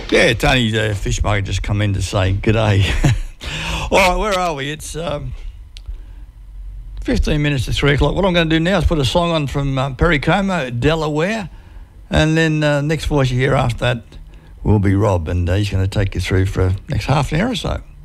Yeah, Tony, the fishmonger, just come in to say g'day. All right, where are we? It's 15 minutes to 3 o'clock. What I'm going to do now is put a song on from Perry Como, Delaware, and then next voice you hear after that will be Rob, and he's going to take you through for the next half an hour or so.